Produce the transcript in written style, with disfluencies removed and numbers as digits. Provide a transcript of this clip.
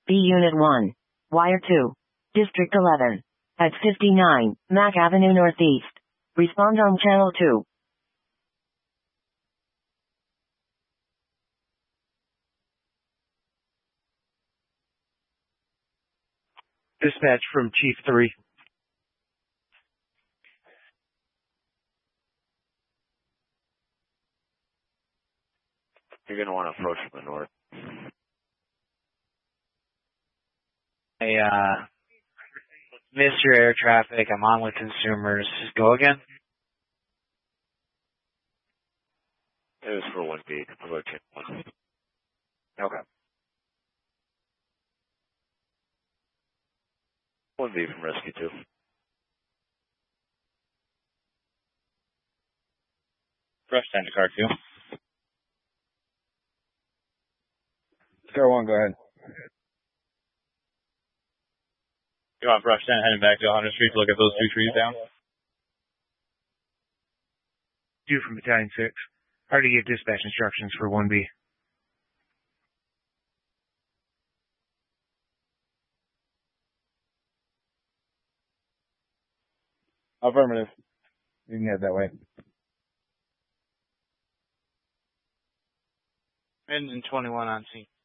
B Unit 1. Wire 2. District 11. At 59, Mack Avenue Northeast. Respond on Channel 2. Dispatch from Chief 3. You're going to want to approach from the north. Hey, missed your air traffic. I'm on with consumers. Go again? It was for 1B. About 1. Okay. 1B from Rescue 2. Brush 10 to car 2. Car 1, go ahead. You want Brush 10 heading back to 100th Street to look at those 2 trees down? 2 from Battalion 6. Already gave dispatch instructions for 1B. Affirmative. You can head that way. And 21 on scene.